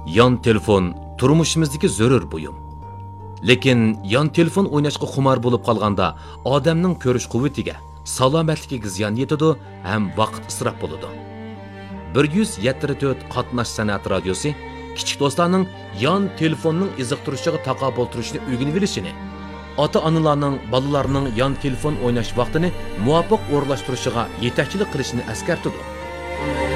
Yon telefon turmushimizdagi zarur buyum. Lekin yon telefon o'ynashga xumor bo'lib qolganda odamning ko'rish quvvatiga, salomatligiga ziyon yetadi ham vaqt isrof bo'ladi. 174 qatnash san'at radiosi kichik do'stlarning yon telefonning iziqtirishiga taqobil turishni o'rganib olishini, ota-onalarning bolalarning yon telefon o'ynash vaqtini muvofiq o'rlashtirishiga yetakchilik qilishni eskartadi.